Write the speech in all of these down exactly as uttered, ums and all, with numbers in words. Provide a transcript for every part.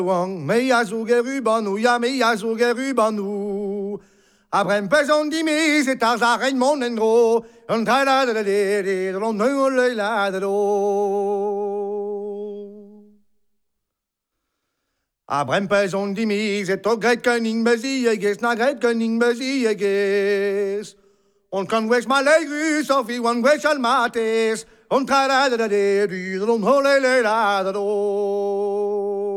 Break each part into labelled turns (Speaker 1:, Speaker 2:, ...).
Speaker 1: Me ya zugeru banu, ya me ya zugeru banu. Après un pesant dimi, c'est à l'arène mon endro. On t'a la de la de de, on ne la de l'eau. Après un pesant dimi, c'est au grec cunning basi, yes, na grec cunning basi, yes. On can wish my leg, Sophie, one wish al mates. On t'a la de la de de, on ne la de l'eau.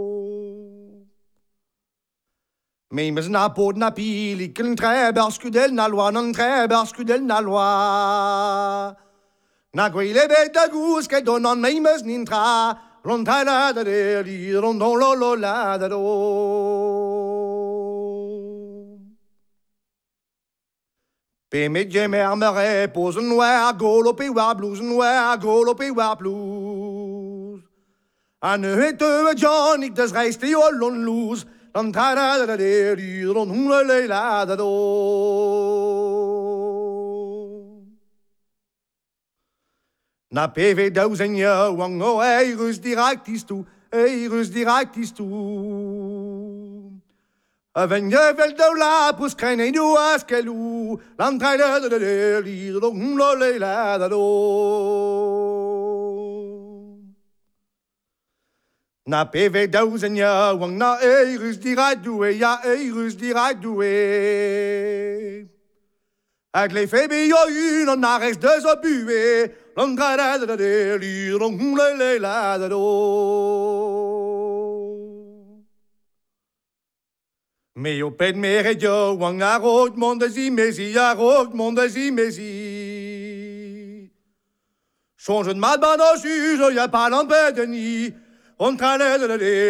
Speaker 1: Mimes na pod na pil, ik een treberskudel na loi, non treberskudel na loi. Na gwele bet da gous, ke donan mimes nintra, ronta la da de li, rondon lo lo la da do. Pe met jemer mere, pose noir, golope war blues, noir, golope war blues. An hete John, ik des reiste jo lon loes, dan tada da de di don hule la da do. Na P V duizend jaar wang o ei rus direct is toe, ei rus direct is toe. Aven je vel do la pus kein ei du as kelu, dan tada da de di don hule la da do. Na P V duizend jaar wang na ei rus direct doe, ja ei rus direct doe. Ik leef bij jou en naar rechts dus op uw lang ga de de de long le le la de do. Me op het meer jo wang na rood monde zi mesi ja rood monde zi mesi. Change de mal ban au juge, y'a pas l'empêche de ni. On traîne de